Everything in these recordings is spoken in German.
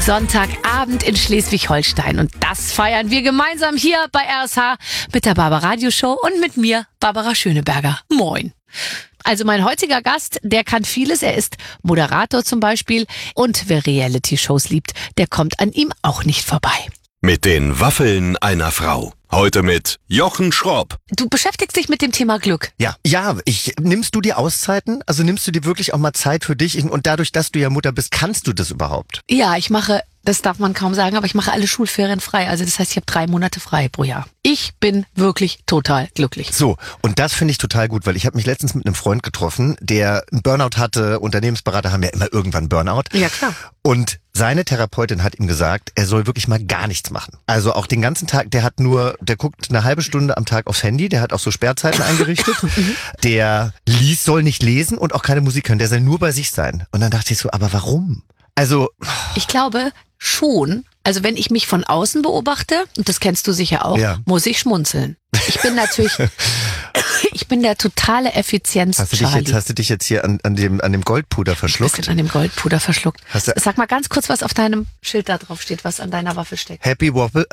Sonntagabend in Schleswig-Holstein. Und das feiern wir gemeinsam hier bei RSH mit der Barbara Radio Show und mit mir, Barbara Schöneberger. Moin. Also mein heutiger Gast, der kann vieles. Er ist Moderator zum Beispiel. Und wer Reality-Shows liebt, der kommt an ihm auch nicht vorbei. Mit den Waffeln einer Frau. Heute mit Jochen Schropp. Du beschäftigst dich mit dem Thema Glück. Ja, nimmst du dir Auszeiten? Also nimmst du dir wirklich auch mal Zeit für dich? Und dadurch, dass du ja Mutter bist, kannst du das überhaupt? Ja, ich mache, das darf man kaum sagen, aber ich mache alle Schulferien frei. Also das heißt, ich habe 3 Monate frei pro Jahr. Ich bin wirklich total glücklich. So, und das finde ich total gut, weil ich habe mich letztens mit einem Freund getroffen, der einen Burnout hatte. Unternehmensberater haben ja immer irgendwann Burnout. Ja, klar. Und seine Therapeutin hat ihm gesagt, er soll wirklich mal gar nichts machen. Also auch den ganzen Tag, der guckt eine halbe Stunde am Tag aufs Handy, der hat auch so Sperrzeiten eingerichtet. Der soll nicht lesen und auch keine Musik hören, der soll nur bei sich sein. Und dann dachte ich so, aber warum? Also ich glaube schon, also wenn ich mich von außen beobachte, und das kennst du sicher auch, ja, muss ich schmunzeln. Ich bin natürlich, ich bin der totale Effizienz-Charlie. Hast du dich jetzt hier an dem Goldpuder verschluckt? Ich bin an dem Goldpuder verschluckt. Sag mal ganz kurz, was auf deinem Schild da drauf steht, was an deiner Waffel steckt. Happy Waffles,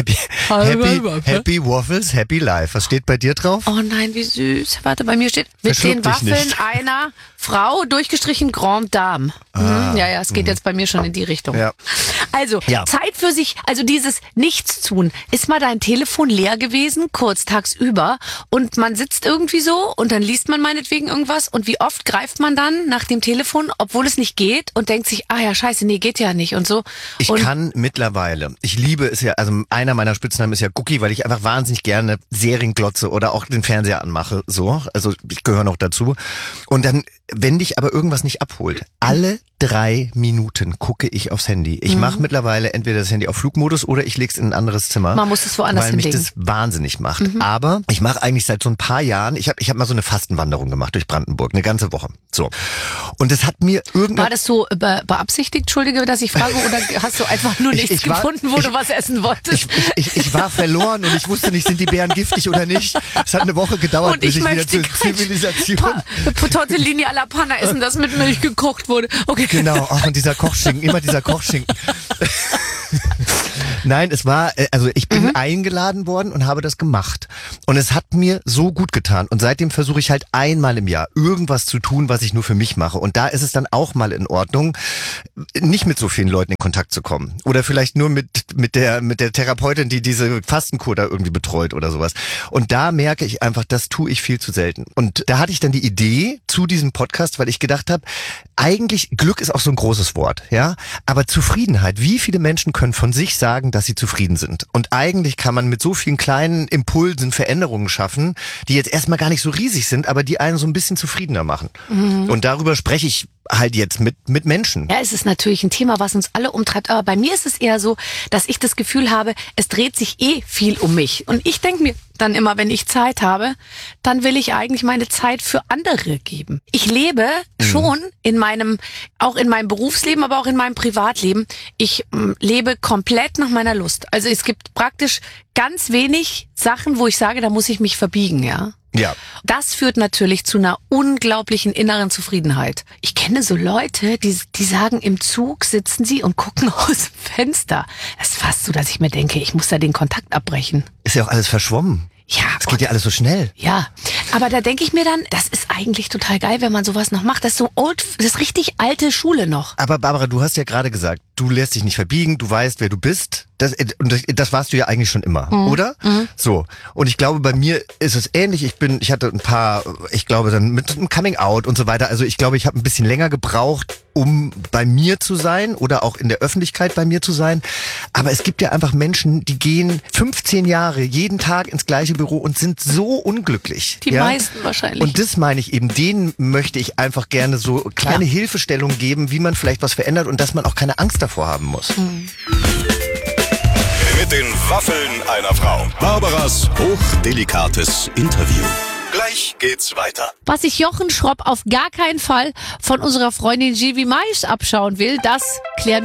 Happy Life. Was steht bei dir drauf? Oh nein, wie süß. Warte, bei mir steht mit den Waffeln einer Frau, durchgestrichen Grande Dame. Ja, es geht jetzt bei mir schon in die Richtung. Ja. Also, ja, Zeit für sich, also dieses Nichtstun. Ist mal dein Telefon leer gewesen, kurz tagsüber, und man sitzt irgendwie so und dann liest man meinetwegen irgendwas, und wie oft greift man dann nach dem Telefon, obwohl es nicht geht, und denkt sich, ja scheiße, nee, geht ja nicht und so. Ich kann mittlerweile, ich liebe es ja, also einer meiner Spitznamen ist ja Cookie, weil ich einfach wahnsinnig gerne Serien glotze oder auch den Fernseher anmache, so, also ich gehöre noch dazu. Und dann, wenn dich aber irgendwas nicht abholt, alle 3 Minuten gucke ich aufs Handy. Ich mache mittlerweile entweder das Handy auf Flugmodus oder ich lege es in ein anderes Zimmer. Man muss es woanders hinlegen. Weil mich das wahnsinnig macht. Aber ich mache eigentlich seit so ein paar Jahren, ich hab mal so eine Fastenwanderung gemacht durch Brandenburg, eine ganze Woche. So. Und es hat mir irgendwann... War das so beabsichtigt, Entschuldige, dass ich frage, oder hast du einfach nur nichts gefunden, wo du was essen wolltest? Ich war verloren und ich wusste nicht, sind die Beeren giftig oder nicht. Es hat eine Woche gedauert, bis ich wieder zur Zivilisation... Tortellini alla Panna essen, das mit Milch gekocht wurde. Okay. Genau, und dieser Kochschinken, immer dieser Kochschinken. Nein, es war, also ich bin eingeladen worden und habe das gemacht. Und es hat mir so gut getan. Und seitdem versuche ich halt einmal im Jahr irgendwas zu tun, was ich nur für mich mache. Und da ist es dann auch mal in Ordnung, nicht mit so vielen Leuten in Kontakt zu kommen. Oder vielleicht nur mit der Therapeutin, die diese Fastenkur da irgendwie betreut oder sowas. Und da merke ich einfach, das tue ich viel zu selten. Und da hatte ich dann die Idee zu diesem Podcast, weil ich gedacht habe, eigentlich, Glück ist auch so ein großes Wort, ja. Aber Zufriedenheit, wie viele Menschen können von sich sagen, dass sie zufrieden sind? Und eigentlich kann man mit so vielen kleinen Impulsen Veränderungen schaffen, die jetzt erstmal gar nicht so riesig sind, aber die einen so ein bisschen zufriedener machen. Und darüber spreche ich halt jetzt mit Menschen. Ja, es ist natürlich ein Thema, was uns alle umtreibt. Aber bei mir ist es eher so, dass ich das Gefühl habe, es dreht sich viel um mich. Und ich denke mir dann immer, wenn ich Zeit habe, dann will ich eigentlich meine Zeit für andere geben. Ich lebe schon auch in meinem Berufsleben, aber auch in meinem Privatleben. Ich lebe komplett nach meiner Lust. Also es gibt praktisch ganz wenig Sachen, wo ich sage, da muss ich mich verbiegen, ja. Ja. Das führt natürlich zu einer unglaublichen inneren Zufriedenheit. Ich kenne so Leute, die sagen, im Zug sitzen sie und gucken aus dem Fenster. Das ist fast so, dass ich mir denke, ich muss da den Kontakt abbrechen. Ist ja auch alles verschwommen. Ja. Es geht ja alles so schnell. Ja, aber da denke ich mir dann, das ist eigentlich total geil, wenn man sowas noch macht. Das ist so das ist richtig alte Schule noch. Aber Barbara, du hast ja gerade gesagt, du lässt dich nicht verbiegen, du weißt, wer du bist. Das warst du ja eigentlich schon immer, oder? So. Und ich glaube, bei mir ist es ähnlich. Ich hatte ein paar, ich glaube, dann mit einem Coming Out und so weiter. Also ich glaube, ich habe ein bisschen länger gebraucht, um bei mir zu sein oder auch in der Öffentlichkeit bei mir zu sein. Aber es gibt ja einfach Menschen, die gehen 15 Jahre jeden Tag ins gleiche Büro und sind so unglücklich. Die meisten wahrscheinlich. Und das meine ich eben, denen möchte ich einfach gerne so kleine Hilfestellungen geben, wie man vielleicht was verändert und dass man auch keine Angst davor haben muss. Mit den Waffeln einer Frau. Barbaras hochdelikates Interview. Gleich geht's weiter. Was sich Jochen Schropp auf gar keinen Fall von unserer Freundin Jivi Mais abschauen will, das klären